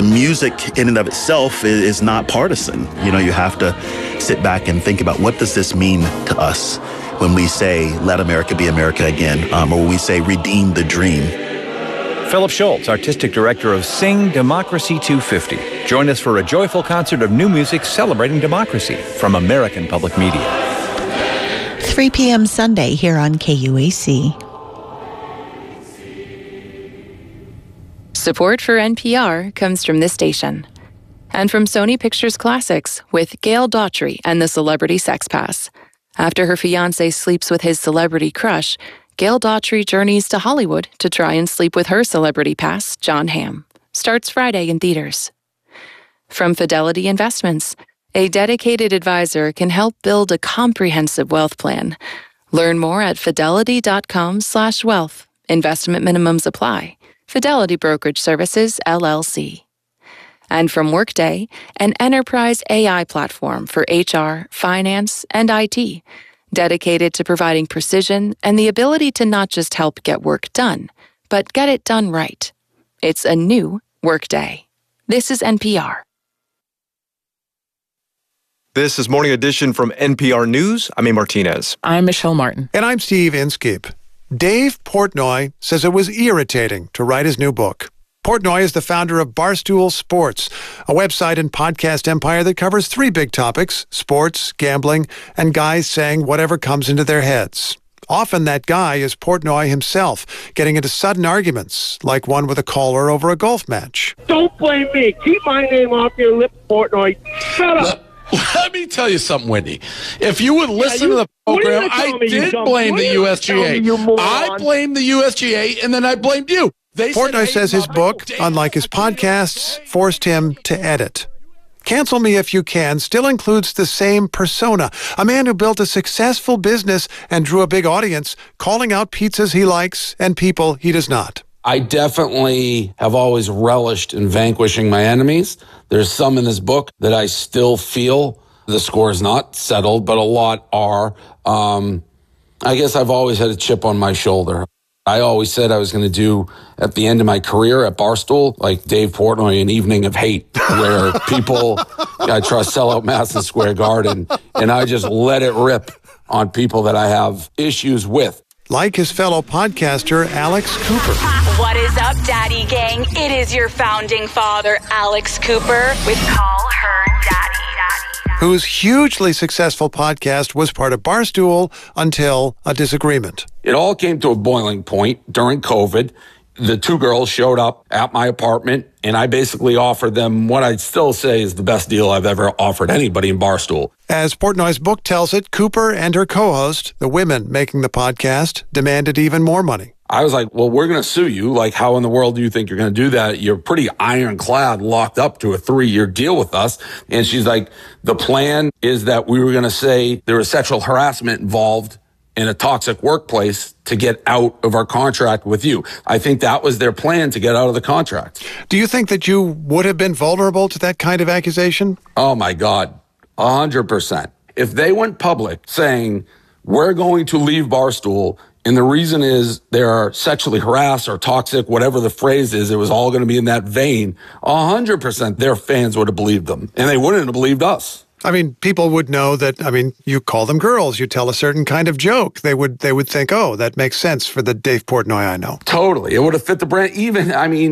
music in and of itself is not partisan. You know, you have to sit back and think about, what does this mean to us when we say, let America be America again, or when we say, redeem the dream. Philip Schultz, Artistic Director of Sing Democracy 250. Join us for a joyful concert of new music celebrating democracy from American Public Media. 3 p.m. Sunday here on KUAC. Support for NPR comes from this station and from Sony Pictures Classics with Gail Daughtry and the Celebrity Sex Pass. After her fiancé sleeps with his celebrity crush, Gail Daughtry journeys to Hollywood to try and sleep with her celebrity pass, Jon Hamm. Starts Friday in theaters. From Fidelity Investments, a dedicated advisor can help build a comprehensive wealth plan. Learn more at fidelity.com/wealth. Investment minimums apply. Fidelity Brokerage Services, LLC. And from Workday, an enterprise AI platform for HR, finance, and IT, dedicated to providing precision and the ability to not just help get work done, but get it done right. It's a new Workday. This is NPR. This is Morning Edition from NPR News. I'm A. Martinez. I'm Michelle Martin. And I'm Steve Inskeep. Dave Portnoy says it was irritating to write his new book. Portnoy is the founder of Barstool Sports, a website and podcast empire that covers 3 big topics: sports, gambling, and guys saying whatever comes into their heads. Often that guy is Portnoy himself, getting into sudden arguments, like one with a caller over a golf match. Don't blame me. Keep my name off your lips, Portnoy. Shut up. Let me tell you something, Wendy. If you would listen to the program, I did blame the USGA. I blamed the USGA, and then I blamed you. Portnoy says his book, unlike his podcasts, forced him to edit. Cancel Me If You Can still includes the same persona, a man who built a successful business and drew a big audience, calling out pizzas he likes and people he does not. I definitely have always relished in vanquishing my enemies. There's some in this book that I still feel the score is not settled, but a lot are. I guess I've always had a chip on my shoulder. I always said I was going to do, at the end of my career at Barstool, like Dave Portnoy, an evening of hate, where people, I try to sell out Madison Square Garden, and I just let it rip on people that I have issues with. Like his fellow podcaster, Alex Cooper. What is up, Daddy Gang? It is your founding father, Alex Cooper, with Call Her Daddy. Whose hugely successful podcast was part of Barstool until a disagreement. It all came to a boiling point during COVID. The 2 girls showed up at my apartment, and I basically offered them what I'd still say is the best deal I've ever offered anybody in Barstool. As Portnoy's book tells it, Cooper and her co-host, the women making the podcast, demanded even more money. I was like, well, we're going to sue you. Like, how in the world do you think you're going to do that? You're pretty ironclad, locked up to a 3-year deal with us. And she's like, the plan is that we were going to say there was sexual harassment involved in a toxic workplace to get out of our contract with you. I think that was their plan, to get out of the contract. Do you think that you would have been vulnerable to that kind of accusation? Oh, my God, 100%. If they went public saying, we're going to leave Barstool, and the reason is they are sexually harassed or toxic, whatever the phrase is, it was all going to be in that vein, 100% their fans would have believed them, and they wouldn't have believed us. I mean, people would know that, you call them girls, you tell a certain kind of joke. They would think, oh, that makes sense for the Dave Portnoy I know. Totally. It would have fit the brand. Even,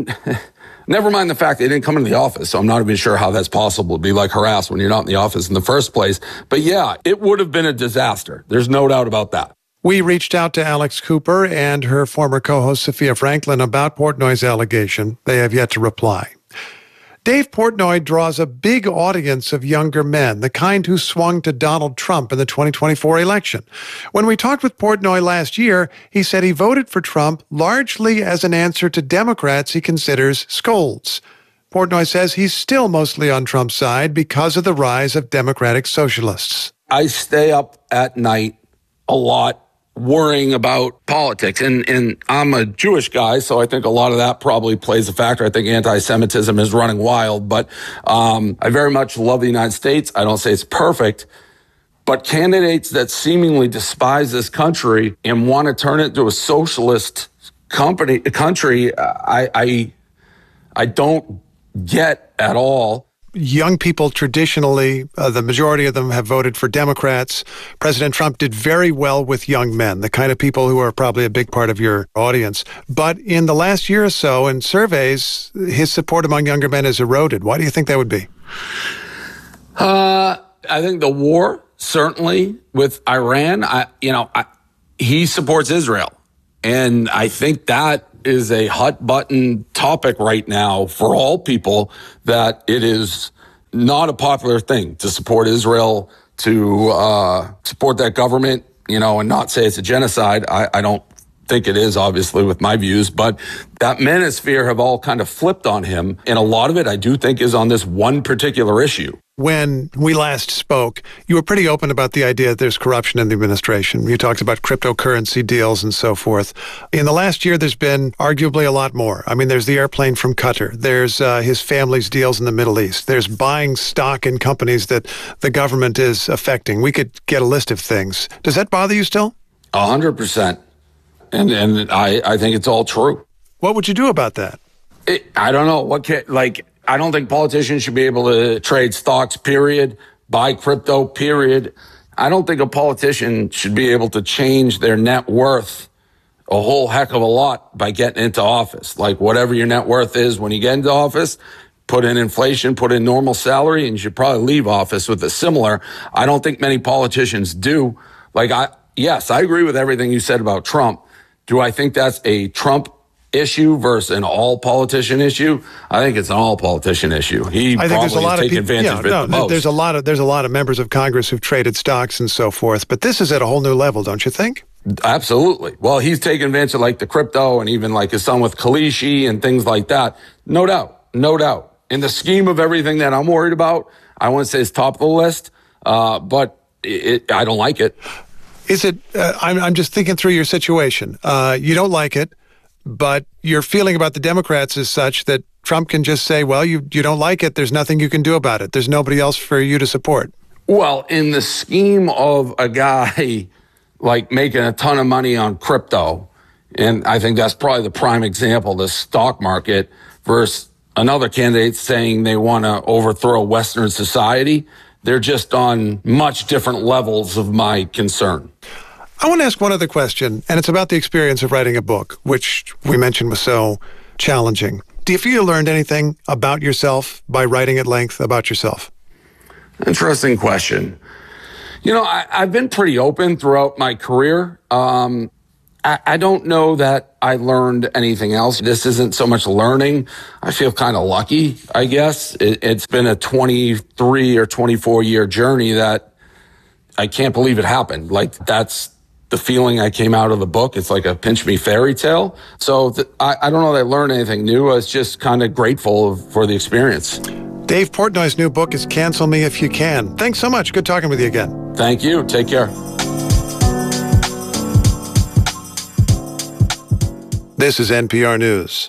never mind the fact they didn't come into the office, so I'm not even sure how that's possible to be like harassed when you're not in the office in the first place. But yeah, it would have been a disaster. There's no doubt about that. We reached out to Alex Cooper and her former co-host Sophia Franklin about Portnoy's allegation. They have yet to reply. Dave Portnoy draws a big audience of younger men, the kind who swung to Donald Trump in the 2024 election. When we talked with Portnoy last year, he said he voted for Trump largely as an answer to Democrats he considers scolds. Portnoy says he's still mostly on Trump's side because of the rise of Democratic socialists. I stay up at night a lot worrying about politics. And I'm a Jewish guy, so I think a lot of that probably plays a factor. I think anti-Semitism is running wild, but I very much love the United States. I don't say it's perfect, but candidates that seemingly despise this country and want to turn it into a socialist country, I don't get at all. Young people traditionally, the majority of them have voted for Democrats. President Trump did very well with young men, the kind of people who are probably a big part of your audience. But in the last year or so, in surveys, his support among younger men has eroded. Why do you think that would be? I think the war, certainly, with Iran, he supports Israel. And I think that is a hot button topic right now for all people, that it is not a popular thing to support Israel, to support that government, and not say it's a genocide. I don't think it is, obviously, with my views, but that manosphere have all kind of flipped on him. And a lot of it, I do think, is on this one particular issue. When we last spoke, you were pretty open about the idea that there's corruption in the administration. You talked about cryptocurrency deals and so forth. In the last year, there's been arguably a lot more. I mean, there's the airplane from Qatar. There's his family's deals in the Middle East. There's buying stock in companies that the government is affecting. We could get a list of things. Does that bother you still? 100%. And I think it's all true. What would you do about that? I don't know. I don't think politicians should be able to trade stocks, period, buy crypto, period. I don't think a politician should be able to change their net worth a whole heck of a lot by getting into office. Like, whatever your net worth is when you get into office, put in inflation, put in normal salary, and you should probably leave office with a similar. I don't think many politicians do. Yes, I agree with everything you said about Trump. Do I think that's a Trump issue versus an all politician issue? I think it's an all politician issue. He probably is taking advantage of it the most. There's a lot of members of Congress who've traded stocks and so forth, but this is at a whole new level, don't you think? Absolutely. Well, he's taking advantage of the crypto, and even his son with Kalishi and things like that. No doubt. In the scheme of everything that I'm worried about, I wouldn't say it's top of the list, but I don't like it. Is it? I'm just thinking through your situation. You don't like it, but your feeling about the Democrats is such that Trump can just say, well, you don't like it. There's nothing you can do about it. There's nobody else for you to support. Well, in the scheme of a guy making a ton of money on crypto, and I think that's probably the prime example, the stock market, versus another candidate saying they want to overthrow Western society. They're just on much different levels of my concern. I want to ask one other question, and it's about the experience of writing a book, which we mentioned was so challenging. Do you feel you learned anything about yourself by writing at length about yourself? Interesting question. I've been pretty open throughout my career. I don't know that I learned anything else. This isn't so much learning. I feel kind of lucky, I guess. It's been a 23 or 24 year journey that I can't believe it happened. That's the feeling I came out of the book. It's like a pinch me fairy tale. So I don't know that I learned anything new. I was just kind of grateful for the experience. Dave Portnoy's new book is Cancel Me If You Can. Thanks so much. Good talking with you again. Thank you. Take care. This is NPR News.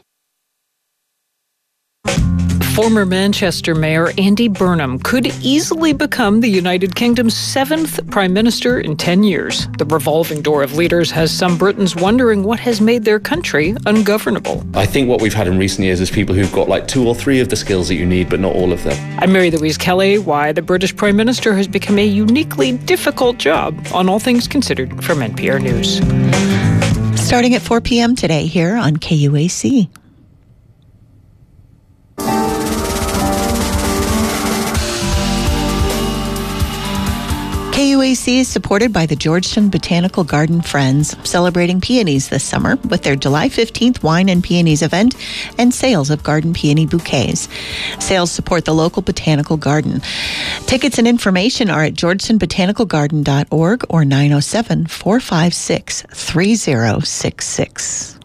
Former Manchester Mayor Andy Burnham could easily become the United Kingdom's 7th Prime Minister in 10 years. The revolving door of leaders has some Britons wondering what has made their country ungovernable. I think what we've had in recent years is people who've got 2 or 3 of the skills that you need, but not all of them. I'm Mary Louise Kelly. Why the British Prime Minister has become a uniquely difficult job on All Things Considered from NPR News. Starting at 4 p.m. today here on KUAC. KUAC is supported by the Georgetown Botanical Garden Friends, celebrating peonies this summer with their July 15th Wine and Peonies event and sales of garden peony bouquets. Sales support the local botanical garden. Tickets and information are at georgetownbotanicalgarden.org or 907-456-3066.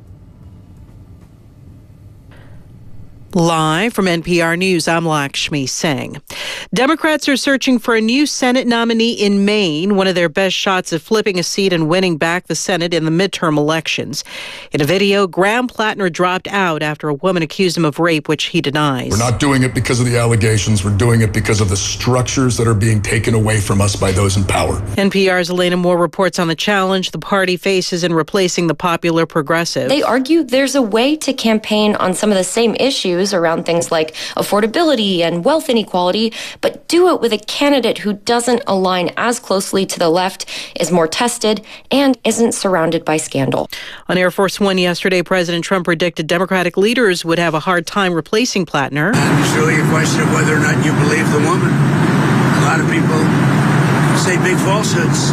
Live from NPR News, I'm Lakshmi Singh. Democrats are searching for a new Senate nominee in Maine, one of their best shots at flipping a seat and winning back the Senate in the midterm elections. In a video, Graham Plattner dropped out after a woman accused him of rape, which he denies. We're not doing it because of the allegations. We're doing it because of the structures that are being taken away from us by those in power. NPR's Elena Moore reports on the challenge the party faces in replacing the popular progressive. They argue there's a way to campaign on some of the same issues issues around things like affordability and wealth inequality, but do it with a candidate who doesn't align as closely to the left, is more tested, and isn't surrounded by scandal. On Air Force One yesterday, President Trump predicted Democratic leaders would have a hard time replacing Plattner. It's really a question of whether or not you believe the woman. A lot of people say big falsehoods.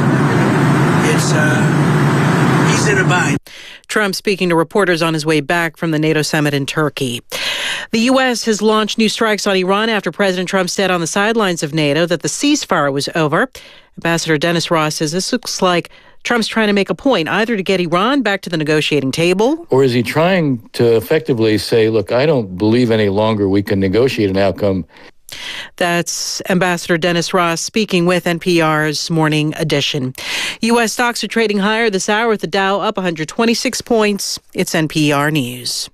He's in a bind. Trump speaking to reporters on his way back from the NATO summit in Turkey. The U.S. has launched new strikes on Iran after President Trump said on the sidelines of NATO that the ceasefire was over. Ambassador Dennis Ross says this looks like Trump's trying to make a point, either to get Iran back to the negotiating table. Or is he trying to effectively say, look, I don't believe any longer we can negotiate an outcome. That's Ambassador Dennis Ross speaking with NPR's Morning Edition. U.S. stocks are trading higher this hour with the Dow up 126 points. It's NPR News.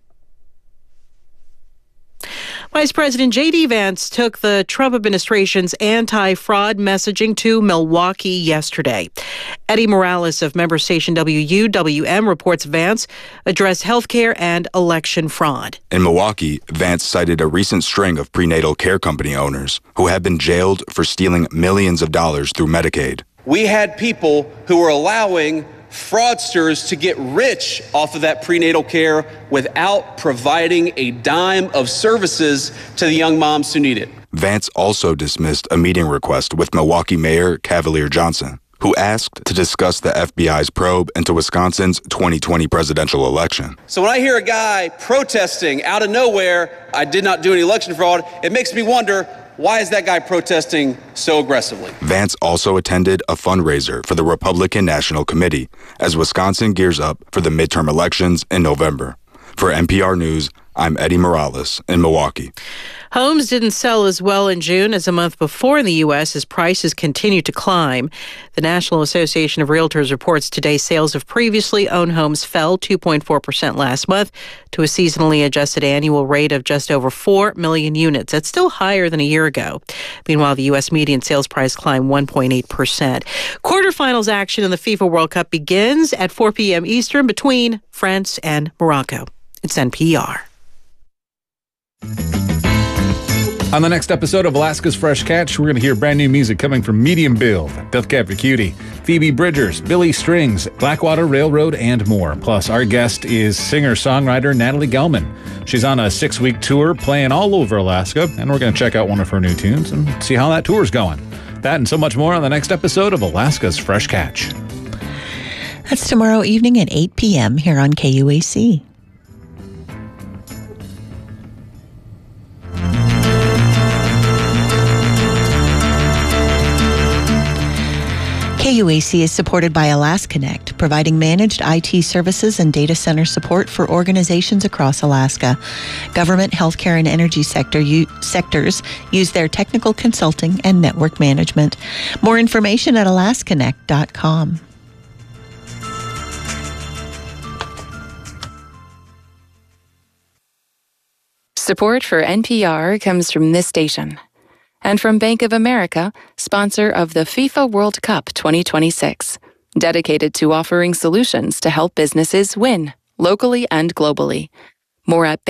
Vice President J.D. Vance took the Trump administration's anti-fraud messaging to Milwaukee yesterday. Eddie Morales of member station WUWM reports Vance addressed healthcare and election fraud. In Milwaukee, Vance cited a recent string of prenatal care company owners who have been jailed for stealing millions of dollars through Medicaid. We had people who were allowing fraudsters to get rich off of that prenatal care without providing a dime of services to the young moms who need it. Vance also dismissed a meeting request with Milwaukee Mayor Cavalier Johnson, who asked to discuss the FBI's probe into Wisconsin's 2020 presidential election. So when I hear a guy protesting out of nowhere, I did not do any election fraud, it makes me wonder, why is that guy protesting so aggressively? Vance also attended a fundraiser for the Republican National Committee as Wisconsin gears up for the midterm elections in November. For NPR News, I'm Eddie Morales in Milwaukee. Homes didn't sell as well in June as a month before in the U.S. as prices continue to climb. The National Association of Realtors reports today sales of previously owned homes fell 2.4% last month to a seasonally adjusted annual rate of just over 4 million units. That's still higher than a year ago. Meanwhile, the U.S. median sales price climbed 1.8%. Quarterfinals action in the FIFA World Cup begins at 4 p.m. Eastern between France and Morocco. It's NPR. On the next episode of Alaska's Fresh Catch, we're going to hear brand new music coming from Medium Build, Death Cab for Cutie, Phoebe Bridgers, Billy Strings, Blackwater Railroad, and more. Plus, our guest is singer-songwriter Natalie Gelman. She's on a 6-week tour playing all over Alaska, and we're going to check out one of her new tunes and see how that tour's going. That and so much more on the next episode of Alaska's Fresh Catch. That's tomorrow evening at 8 p.m. here on KUAC. KUAC is supported by AlaskaConnect, providing managed IT services and data center support for organizations across Alaska. Government, healthcare, and energy sectors use their technical consulting and network management. More information at alaskaconnect.com. Support for NPR comes from this station. And from Bank of America, sponsor of the FIFA World Cup 2026, dedicated to offering solutions to help businesses win, locally and globally. More at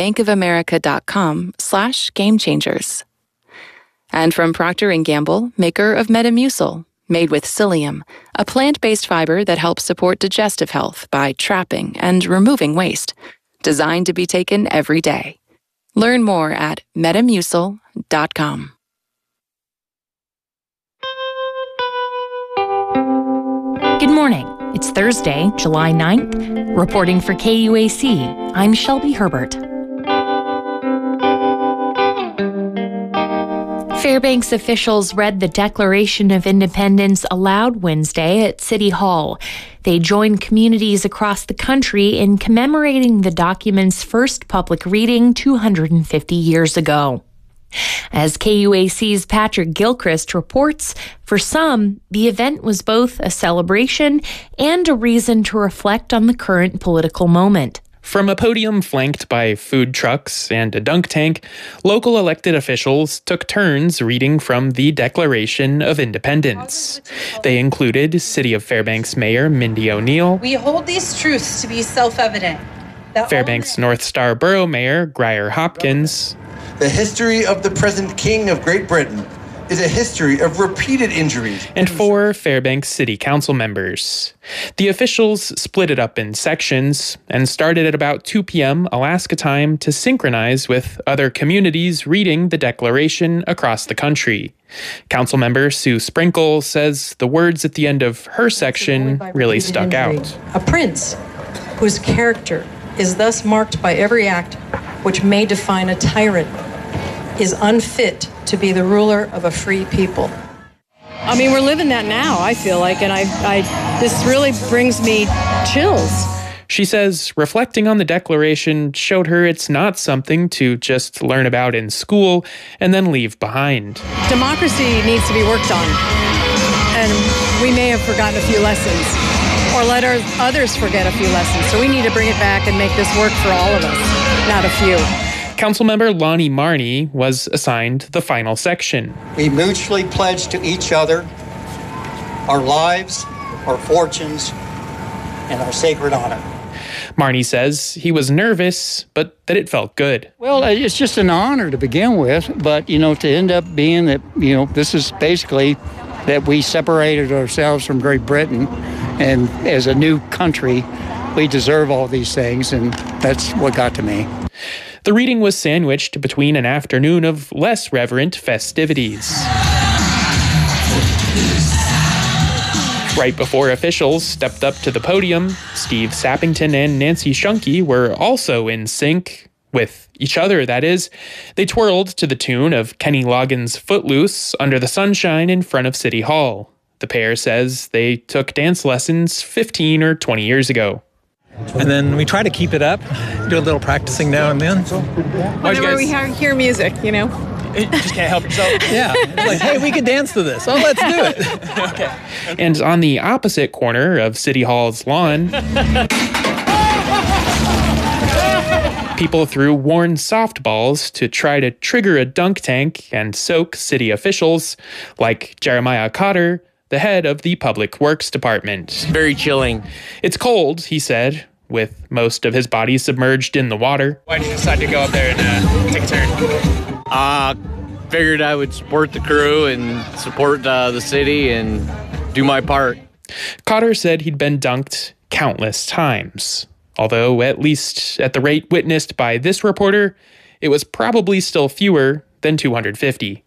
bankofamerica.com/gamechangers. And from Procter & Gamble, maker of Metamucil, made with psyllium, a plant-based fiber that helps support digestive health by trapping and removing waste, designed to be taken every day. Learn more at metamucil.com. Good morning. It's Thursday, July 9th. Reporting for KUAC, I'm Shelby Herbert. Fairbanks officials read the Declaration of Independence aloud Wednesday at City Hall. They joined communities across the country in commemorating the document's first public reading 250 years ago. As KUAC's Patrick Gilchrist reports, for some, the event was both a celebration and a reason to reflect on the current political moment. From a podium flanked by food trucks and a dunk tank, local elected officials took turns reading from the Declaration of Independence. They included City of Fairbanks Mayor Mindy O'Neill. We hold these truths to be self-evident. Fairbanks North Star Borough Mayor Grier Hopkins. The history of the present King of Great Britain is a history of repeated injuries. And 4 Fairbanks City Council members. The officials split it up in sections and started at about 2 p.m. Alaska time to synchronize with other communities reading the Declaration across the country. Councilmember Sue Sprinkle says the words at the end of her section really stuck out. A prince whose character is thus marked by every act which may define a tyrant is unfit to be the ruler of a free people. I mean, we're living that now, I feel like, and this really brings me chills. She says reflecting on the Declaration showed her it's not something to just learn about in school and then leave behind. Democracy needs to be worked on, and we may have forgotten a few lessons or let others forget a few lessons. So we need to bring it back and make this work for all of us, not a few. Councilmember Lonnie Marnie was assigned the final section. We mutually pledge to each other our lives, our fortunes, and our sacred honor. Marnie says he was nervous, but that it felt good. Well, it's just an honor to begin with, but, to end up being that, this is basically that we separated ourselves from Great Britain, and as a new country, we deserve all these things, and that's what got to me. The reading was sandwiched between an afternoon of less reverent festivities. Right before officials stepped up to the podium, Steve Sappington and Nancy Shunke were also in sync with each other, that is. They twirled to the tune of Kenny Loggins' Footloose under the sunshine in front of City Hall. The pair says they took dance lessons 15 or 20 years ago. And then we try to keep it up, do a little practicing now and then. Whenever we hear music, You just can't help yourself. Yeah. It's like, hey, we could dance to this. Oh, let's do it. Okay. And on the opposite corner of City Hall's lawn, people threw worn softballs to try to trigger a dunk tank and soak city officials like Jeremiah Cotter, the head of the Public Works Department. Very chilling. It's cold, he said, with most of his body submerged in the water. Why did you decide to go up there and take a turn? Figured I would support the crew and support the city and do my part. Cotter said he'd been dunked countless times, although at least at the rate witnessed by this reporter, it was probably still fewer than 250.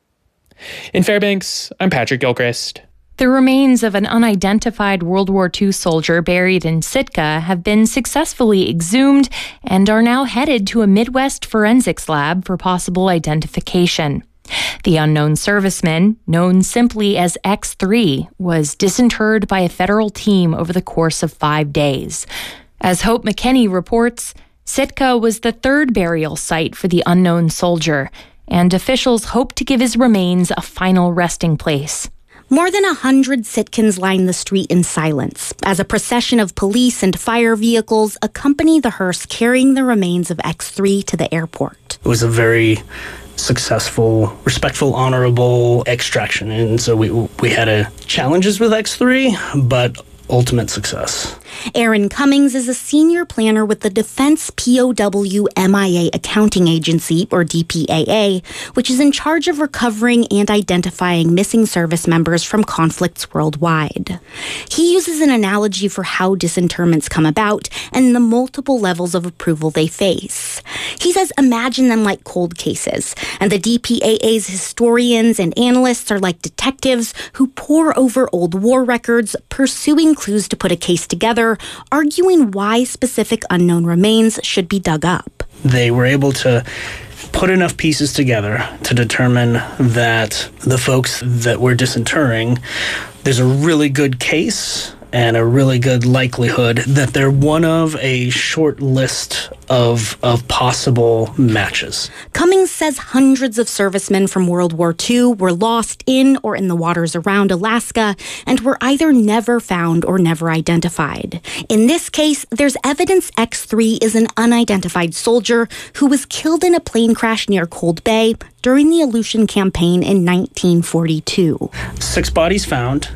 In Fairbanks, I'm Patrick Gilchrist. The remains of an unidentified World War II soldier buried in Sitka have been successfully exhumed and are now headed to a Midwest forensics lab for possible identification. The unknown serviceman, known simply as X3, was disinterred by a federal team over the course of 5 days. As Hope McKinney reports, Sitka was the third burial site for the unknown soldier, and officials hope to give his remains a final resting place. More than 100 Sitkans line the street in silence as a procession of police and fire vehicles accompany the hearse carrying the remains of X3 to the airport. It was a very successful, respectful, honorable extraction, and so we had challenges with X3, but ultimate success. Aaron Cummings is a senior planner with the Defense POW MIA Accounting Agency, or DPAA, which is in charge of recovering and identifying missing service members from conflicts worldwide. He uses an analogy for how disinterments come about and the multiple levels of approval they face. He says imagine them like cold cases, and the DPAA's historians and analysts are like detectives who pore over old war records, pursuing clues to put a case together, arguing why specific unknown remains should be dug up. They were able to put enough pieces together to determine that the folks that we're disinterring, there's a really good case and a really good likelihood that they're one of a short list of possible matches. Cummings says hundreds of servicemen from World War II were lost in or in the waters around Alaska and were either never found or never identified. In this case, there's evidence X3 is an unidentified soldier who was killed in a plane crash near Cold Bay during the Aleutian Campaign in 1942. 6 bodies found.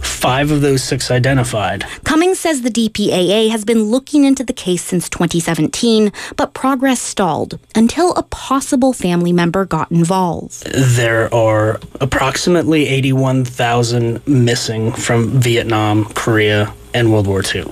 5 of those 6 identified. Cummings says the DPAA has been looking into the case since 2017, but progress stalled until a possible family member got involved. There are approximately 81,000 missing from Vietnam, Korea, and World War II.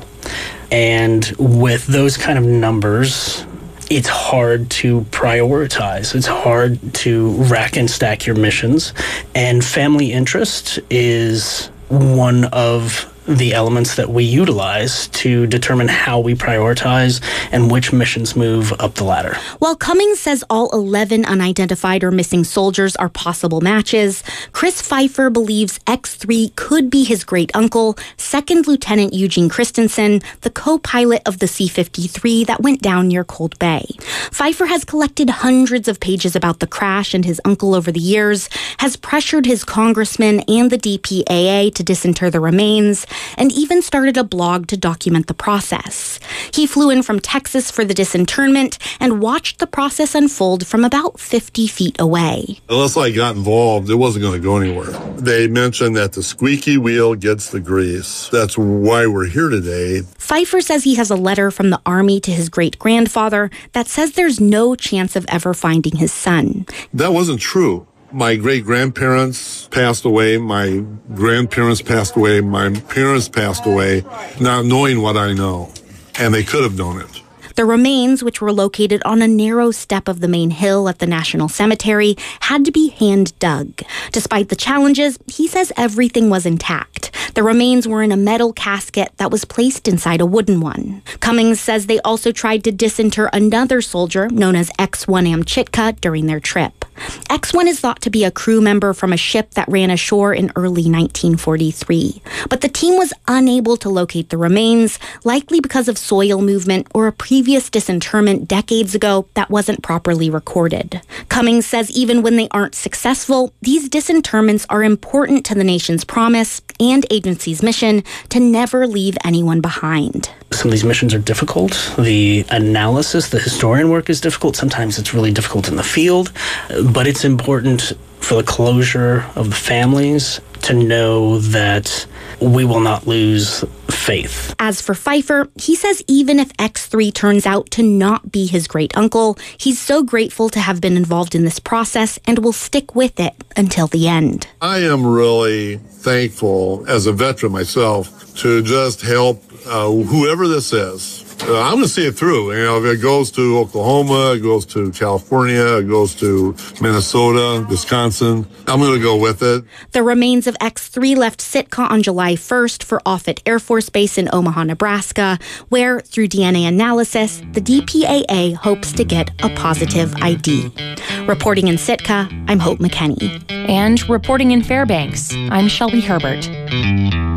And with those kind of numbers, it's hard to prioritize. It's hard to rack and stack your missions. And family interest is one of the elements that we utilize to determine how we prioritize and which missions move up the ladder. While Cummings says all 11 unidentified or missing soldiers are possible matches, Chris Pfeiffer believes X3 could be his great-uncle, 2nd Lieutenant Eugene Christensen, the co-pilot of the C-53 that went down near Cold Bay. Pfeiffer has collected hundreds of pages about the crash and his uncle over the years, has pressured his congressman and the DPAA to disinter the remains, and even started a blog to document the process. He flew in from Texas for the disinterment and watched the process unfold from about 50 feet away. Unless I got involved, it wasn't going to go anywhere. They mentioned that the squeaky wheel gets the grease. That's why we're here today. Pfeiffer says he has a letter from the Army to his great-grandfather that says there's no chance of ever finding his son. That wasn't true. My great-grandparents passed away, my grandparents passed away, my parents passed away, not knowing what I know. And they could have known it. The remains, which were located on a narrow step of the main hill at the National Cemetery, had to be hand-dug. Despite the challenges, he says everything was intact. The remains were in a metal casket that was placed inside a wooden one. Cummings says they also tried to disinter another soldier known as X1 Amchitka during their trip. X1 is thought to be a crew member from a ship that ran ashore in early 1943. But the team was unable to locate the remains, likely because of soil movement or a previous disinterment decades ago that wasn't properly recorded. Cummings says even when they aren't successful, these disinterments are important to the nation's promise and agency's mission to never leave anyone behind. Some of these missions are difficult. The analysis, the historian work is difficult. Sometimes it's really difficult in the field, but it's important for the closure of the families to know that we will not lose faith. As for Pfeiffer, he says even if X3 turns out to not be his great-uncle, he's so grateful to have been involved in this process and will stick with it until the end. I am really thankful, as a veteran myself, to just help whoever this is. I'm going to see it through. You know, if it goes to Oklahoma, it goes to California, it goes to Minnesota, Wisconsin, I'm going to go with it. The remains of X3 left Sitka on July 1st for Offutt Air Force Base in Omaha, Nebraska, where, through DNA analysis, the DPAA hopes to get a positive ID. Reporting in Sitka, I'm Hope McKenney. And reporting in Fairbanks, I'm Shelby Herbert.